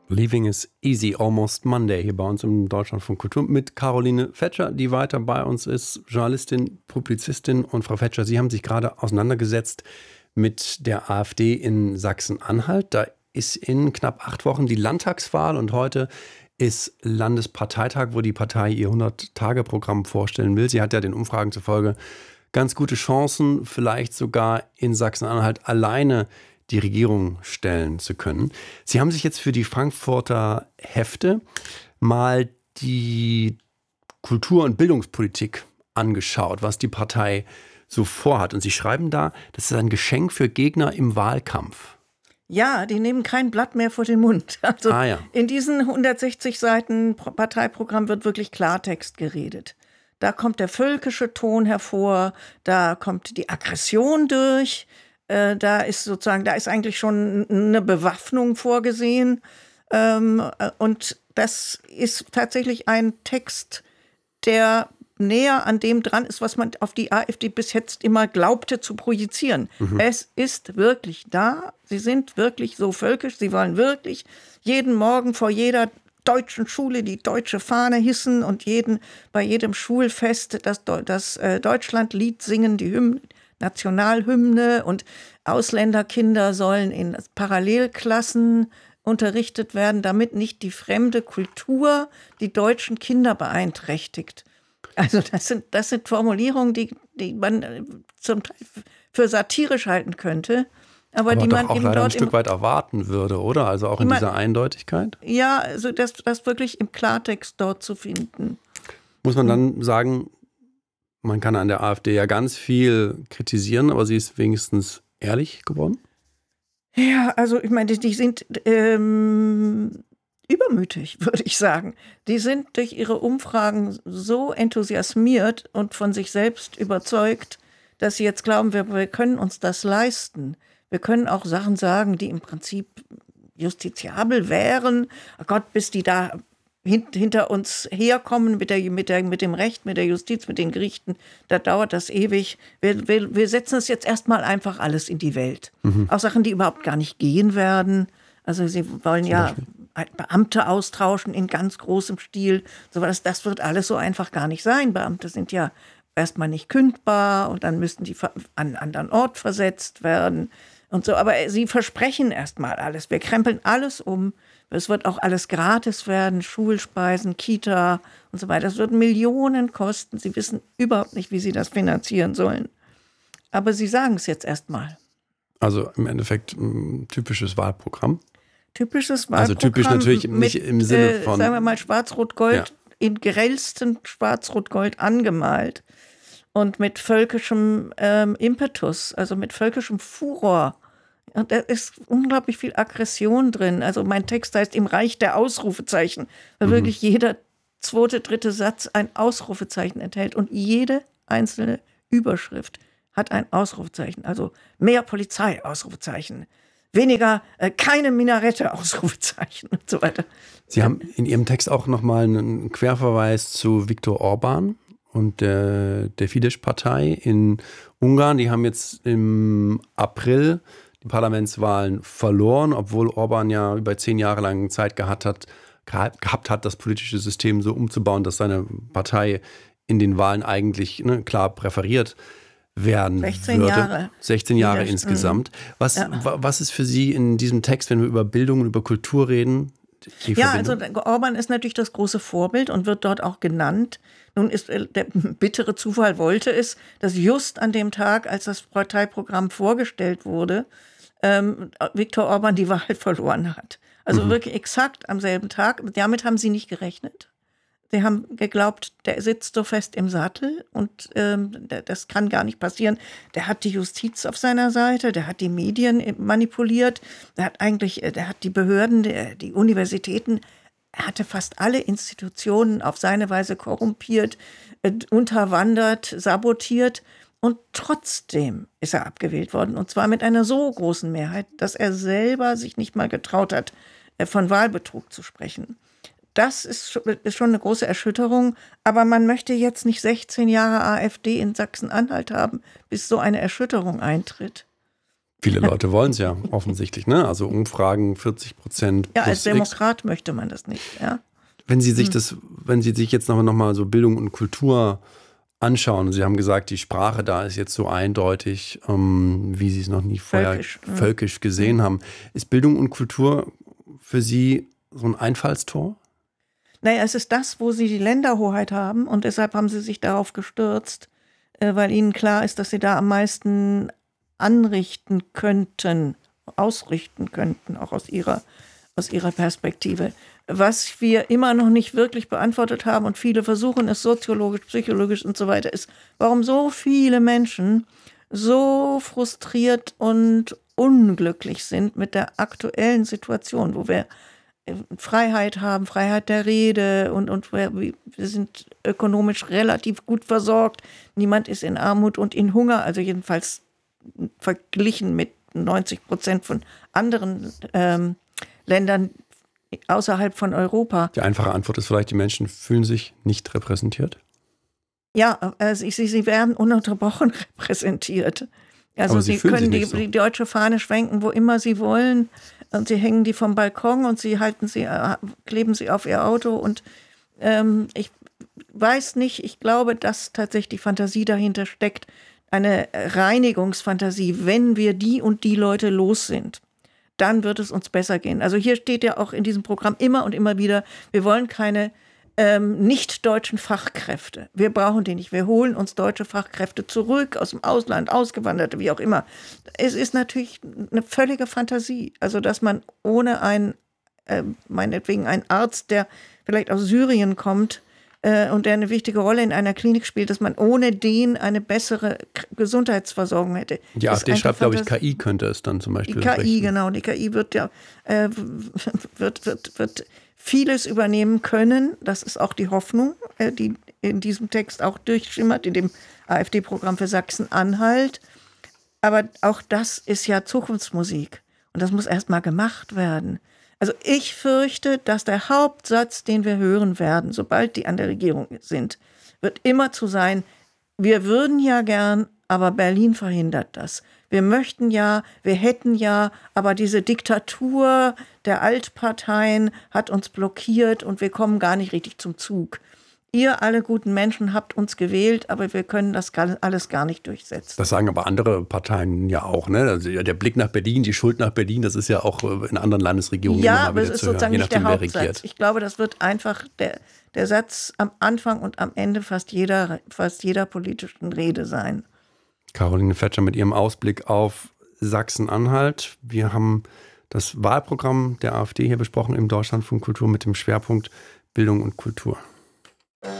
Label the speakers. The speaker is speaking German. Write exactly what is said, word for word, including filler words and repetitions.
Speaker 1: Leaving is easy, almost Monday, hier bei uns im Deutschlandfunk Kultur mit Caroline Fetscher, die weiter bei uns ist, Journalistin, Publizistin. Und Frau Fetscher, Sie haben sich gerade auseinandergesetzt mit der AfD in Sachsen-Anhalt. Da ist in knapp acht Wochen die Landtagswahl und heute ist Landesparteitag, wo die Partei ihr hundert-Tage-Programm vorstellen will. Sie hat ja den Umfragen zufolge ganz gute Chancen, vielleicht sogar in Sachsen-Anhalt alleine die Regierung stellen zu können. Sie haben sich jetzt für die Frankfurter Hefte mal die Kultur- und Bildungspolitik angeschaut, was die Partei so vorhat. Und Sie schreiben da, das ist ein Geschenk für Gegner im Wahlkampf.
Speaker 2: Ja, die nehmen kein Blatt mehr vor den Mund. Also
Speaker 1: ah, ja.
Speaker 2: in diesen hundertsechzig Seiten Parteiprogramm wird wirklich Klartext geredet. Da kommt der völkische Ton hervor, da kommt die Aggression durch. Äh, da ist sozusagen, da ist eigentlich schon eine Bewaffnung vorgesehen. Ähm, und das ist tatsächlich ein Text, der näher an dem dran ist, was man auf die AfD bis jetzt immer glaubte zu projizieren. Mhm. Es ist wirklich da. Sie sind wirklich so völkisch. Sie wollen wirklich jeden Morgen vor jeder deutschen Schule die deutsche Fahne hissen und jeden, bei jedem Schulfest das, das äh, Deutschlandlied singen, die Hymne. Nationalhymne, und Ausländerkinder sollen in Parallelklassen unterrichtet werden, damit nicht die fremde Kultur die deutschen Kinder beeinträchtigt. Also das sind, das sind Formulierungen, die, die man zum Teil für satirisch halten könnte, aber,
Speaker 1: aber
Speaker 2: die
Speaker 1: doch
Speaker 2: man
Speaker 1: auch
Speaker 2: eben
Speaker 1: leider
Speaker 2: dort
Speaker 1: ein Stück weit erwarten würde, oder? Also auch in
Speaker 2: man,
Speaker 1: dieser Eindeutigkeit?
Speaker 2: Ja, also das, das wirklich im Klartext dort zu finden.
Speaker 1: Muss man dann sagen, man kann an der AfD ja ganz viel kritisieren, aber sie ist wenigstens ehrlich geworden?
Speaker 2: Ja, also ich meine, die sind ähm, übermütig, würde ich sagen. Die sind durch ihre Umfragen so enthusiasmiert und von sich selbst überzeugt, dass sie jetzt glauben, wir, wir können uns das leisten. Wir können auch Sachen sagen, die im Prinzip justiziabel wären. Oh Gott, bis die da hinter uns herkommen mit, der, mit, der, mit dem Recht, mit der Justiz, mit den Gerichten, da dauert das ewig. Wir, wir, wir setzen es jetzt erstmal einfach alles in die Welt. Mhm. Auch Sachen, die überhaupt gar nicht gehen werden. Also sie wollen ja Beamte austauschen in ganz großem Stil. So, das, das wird alles so einfach gar nicht sein. Beamte sind ja erstmal nicht kündbar und dann müssten die an einen anderen Ort versetzt werden und so. Aber sie versprechen erstmal alles. Wir krempeln alles um. Es wird auch alles gratis werden, Schulspeisen, Kita und so weiter. Es wird Millionen kosten. Sie wissen überhaupt nicht, wie sie das finanzieren sollen. Aber sie sagen es jetzt erstmal.
Speaker 1: Also im Endeffekt ein typisches Wahlprogramm.
Speaker 2: Typisches Wahlprogramm.
Speaker 1: Also typisch natürlich
Speaker 2: mit,
Speaker 1: nicht im Sinne von...
Speaker 2: Äh, sagen wir mal Schwarz-Rot-Gold, ja. In grellstem Schwarz-Rot-Gold angemalt. Und mit völkischem ähm, Impetus, also mit völkischem Furor. Und da ist unglaublich viel Aggression drin. Also mein Text heißt im Reich der Ausrufezeichen, weil mhm. wirklich jeder zweite, dritte Satz ein Ausrufezeichen enthält und jede einzelne Überschrift hat ein Ausrufezeichen. Also mehr Polizei, Ausrufezeichen, weniger, äh, keine Minarette, Ausrufezeichen und so weiter.
Speaker 1: Sie haben in Ihrem Text auch nochmal einen Querverweis zu Viktor Orban und der, der Fidesz-Partei in Ungarn. Die haben jetzt im April die Parlamentswahlen verloren, obwohl Orban ja über zehn Jahre lang Zeit gehabt hat, gehabt hat, das politische System so umzubauen, dass seine Partei in den Wahlen eigentlich ne, klar präferiert werden
Speaker 2: sechzehn
Speaker 1: würde.
Speaker 2: Jahre.
Speaker 1: sechzehn Jahre ja, insgesamt. Was, ja. was ist für Sie in diesem Text, wenn wir über Bildung und über Kultur reden?
Speaker 2: Ja, also Orban ist natürlich das große Vorbild und wird dort auch genannt. Nun ist der bittere Zufall wollte es, dass just an dem Tag, als das Parteiprogramm vorgestellt wurde, ähm, Viktor Orban die Wahl verloren hat. Also mhm. wirklich exakt am selben Tag. Damit haben sie nicht gerechnet. Sie haben geglaubt, der sitzt so fest im Sattel und ähm, das kann gar nicht passieren. Der hat die Justiz auf seiner Seite, der hat die Medien manipuliert, der hat eigentlich, der hat die Behörden, der, die Universitäten, er hatte fast alle Institutionen auf seine Weise korrumpiert, äh, unterwandert, sabotiert und trotzdem ist er abgewählt worden und zwar mit einer so großen Mehrheit, dass er selber sich nicht mal getraut hat, äh, von Wahlbetrug zu sprechen. Das ist schon eine große Erschütterung, aber man möchte jetzt nicht sechzehn Jahre AfD in Sachsen-Anhalt haben, bis so eine Erschütterung eintritt.
Speaker 1: Viele Leute wollen es ja offensichtlich, ne? Also Umfragen vierzig Prozent.
Speaker 2: Ja, als Demokrat X. möchte man das nicht, ja.
Speaker 1: Wenn Sie sich hm. das, wenn Sie sich jetzt noch, noch mal so Bildung und Kultur anschauen, und Sie haben gesagt, die Sprache da ist jetzt so eindeutig, ähm, wie Sie es noch nie vorher völkisch, völkisch gesehen hm. haben. Ist Bildung und Kultur für Sie so ein Einfallstor?
Speaker 2: Naja, es ist das, wo Sie die Länderhoheit haben und deshalb haben Sie sich darauf gestürzt, äh, weil Ihnen klar ist, dass Sie da am meisten anrichten könnten, ausrichten könnten, auch aus ihrer, aus ihrer Perspektive. Was wir immer noch nicht wirklich beantwortet haben und viele versuchen es soziologisch, psychologisch und so weiter, ist, warum so viele Menschen so frustriert und unglücklich sind mit der aktuellen Situation, wo wir Freiheit haben, Freiheit der Rede und, und wir, wir sind ökonomisch relativ gut versorgt. Niemand ist in Armut und in Hunger, also jedenfalls verglichen mit neunzig Prozent von anderen ähm, Ländern außerhalb von Europa.
Speaker 1: Die einfache Antwort ist vielleicht, die Menschen fühlen sich nicht repräsentiert?
Speaker 2: Ja, also sie, sie werden ununterbrochen repräsentiert. Also
Speaker 1: Aber sie,
Speaker 2: sie können die,
Speaker 1: so.
Speaker 2: die deutsche Fahne schwenken, wo immer sie wollen. Und sie hängen die vom Balkon und sie halten sie, kleben sie auf ihr Auto. Und ähm, ich weiß nicht, ich glaube, dass tatsächlich die Fantasie dahinter steckt, eine Reinigungsfantasie, wenn wir die und die Leute los sind, dann wird es uns besser gehen. Also hier steht ja auch in diesem Programm immer und immer wieder, wir wollen keine ähm, nicht-deutschen Fachkräfte. Wir brauchen die nicht. Wir holen uns deutsche Fachkräfte zurück aus dem Ausland, Ausgewanderte, wie auch immer. Es ist natürlich eine völlige Fantasie. Also dass man ohne einen, äh, meinetwegen einen Arzt, der vielleicht aus Syrien kommt, und der eine wichtige Rolle in einer Klinik spielt, dass man ohne den eine bessere Gesundheitsversorgung hätte.
Speaker 1: Die AfD schreibt, glaube ich, K I könnte es dann zum Beispiel.
Speaker 2: Die K I, richten. Genau. Die K I wird ja äh, wird, wird, wird vieles übernehmen können. Das ist auch die Hoffnung, äh, die in diesem Text auch durchschimmert, in dem AfD-Programm für Sachsen-Anhalt. Aber auch das ist ja Zukunftsmusik. Und das muss erst mal gemacht werden. Also ich fürchte, dass der Hauptsatz, den wir hören werden, sobald die an der Regierung sind, wird immer zu sein, wir würden ja gern, aber Berlin verhindert das. Wir möchten ja, wir hätten ja, aber diese Diktatur der Altparteien hat uns blockiert und wir kommen gar nicht richtig zum Zug. Ihr alle guten Menschen habt uns gewählt, aber wir können das alles gar nicht durchsetzen.
Speaker 1: Das sagen aber andere Parteien ja auch, ne? Also der Blick nach Berlin, die Schuld nach Berlin, das ist ja auch in anderen Landesregionen
Speaker 2: ja,
Speaker 1: immer mal
Speaker 2: aber
Speaker 1: wieder
Speaker 2: es ist
Speaker 1: zu hören,
Speaker 2: sozusagen
Speaker 1: je
Speaker 2: nicht der
Speaker 1: nachdem, wer
Speaker 2: Hauptsatz.
Speaker 1: regiert.
Speaker 2: Ich glaube, das wird einfach der, der Satz am Anfang und am Ende fast jeder, fast jeder politischen Rede sein.
Speaker 1: Caroline Fetscher mit ihrem Ausblick auf Sachsen-Anhalt. Wir haben das Wahlprogramm der AfD hier besprochen im Deutschlandfunk Kultur mit dem Schwerpunkt Bildung und Kultur.